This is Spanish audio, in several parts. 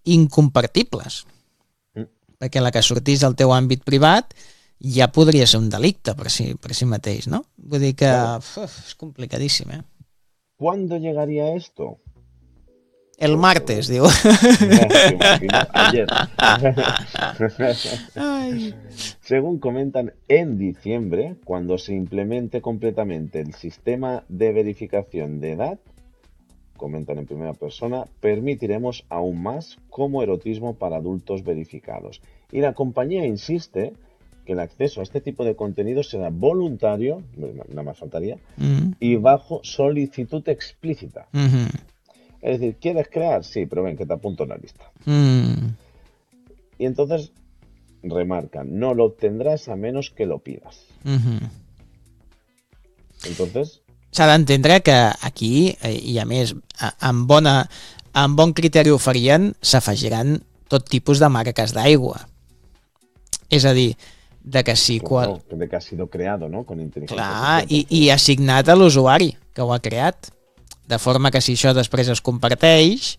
incompartibles. Perquè la que sortís al teu àmbit privat ja podria ser un delicte per si mateix, ¿no? Vull dir que és complicadíssim, ¿eh? ¿Cuándo llegaría esto? El martes, diu. ¿Te imaginas? Ayer. Ai. Según comentan, en diciembre, cuando se implemente completamente el sistema de verificación de edad, comentan en primera persona, permitiremos aún más como erotismo para adultos verificados. Y la compañía insiste que el acceso a este tipo de contenido será voluntario, nada más faltaría, y bajo solicitud explícita. Es decir, ¿quieres crear? Sí, pero ven, que te apunto en la lista. Y entonces remarcan, no lo obtendrás a menos que lo pidas. Entonces... S'ha d'entendre que aquí, i a més, amb bon criteri ho farien, s'afegiran tot tipus de marques d'aigua. És a dir, de que sí... Claro, de que ha sido creado, ¿no? Con inteligencia. Clar, i assignat a l'usuari que ho ha creat. De forma que si això després es comparteix,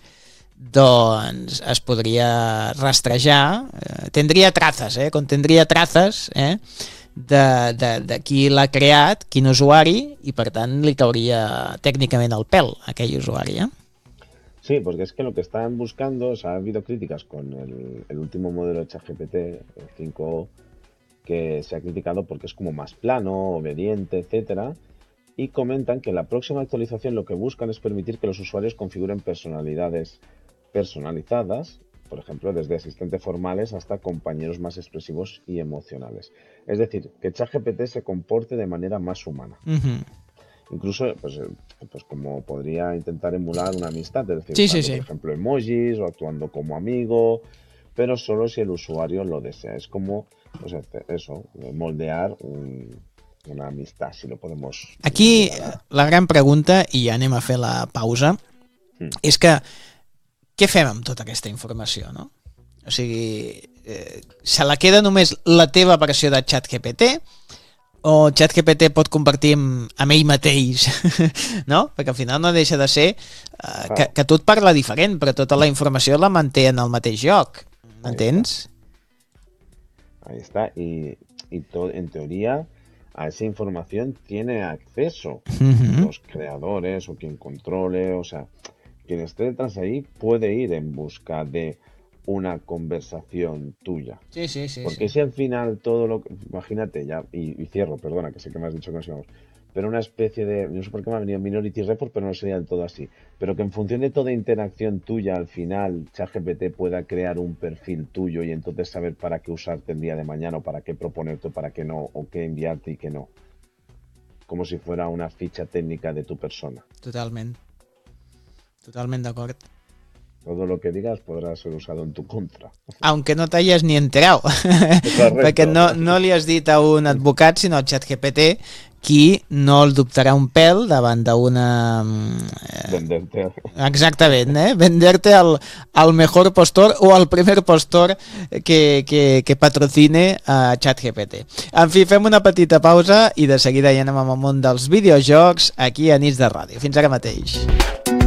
doncs es podria rastrejar, tindria trazes, contendria trazes, de qui l'ha creat, quin usuari, y per tant li cauria técnicamente al pèl a aquell usuari. Sí, porque es que lo que están buscando, o sea, ha habido críticas con el último modelo de ChatGPT, el 5O, que se ha criticado porque es como más plano, obediente, etcétera, y comentan que la próxima actualización lo que buscan es permitir que los usuarios configuren personalidades personalizadas, por ejemplo, desde asistentes formales hasta compañeros más expresivos y emocionales. Es decir, que ChatGPT se comporte de manera más humana. Incluso, pues como podría intentar emular una amistad, es decir, por ejemplo, emojis o actuando como amigo, pero solo si el usuario lo desea. Es como, pues eso, moldear una amistad, si lo podemos... Aquí la gran pregunta, i ja anem a fer la pausa, és que què fem amb tota aquesta informació, no? O sigui, se la queda només la teva versió de ChatGPT o ChatGPT pot convertir amb ell mateix, no? Perquè al final no deixa de ser que tu et parla diferent, però tota la informació la manté en el mateix lloc, m'entens? Ahí está, y en teoría a esa información tiene acceso los creadores o quien controle, o sea... Quien esté detrás ahí puede ir en busca de una conversación tuya. Sí. Porque si al final todo lo que... Imagínate ya, y cierro, perdona, que sé que me has dicho que nos íbamos, pero una especie de... No sé por qué me ha venido Minority Report, pero no sería del todo así. Pero que en función de toda interacción tuya, al final, ChatGPT pueda crear un perfil tuyo y entonces saber para qué usarte el día de mañana, o para qué proponerte, o para qué no, o qué enviarte y qué no. Como si fuera una ficha técnica de tu persona. Totalment d'acord. Todo lo que digas podrá ser usado en tu contra. Aunque no t'hayas ni enterado. Perquè no li has dit a un advocat, sinó al ChatGPT, qui no el dubtarà un pèl davant d'una... Venderte. Exactament, venderte al mejor postor o al primer postor que patrocine a ChatGPT. En fi, fem una petita pausa i de seguida ja anem amb el món dels videojocs aquí a Nits de Ràdio. Fins ara mateix.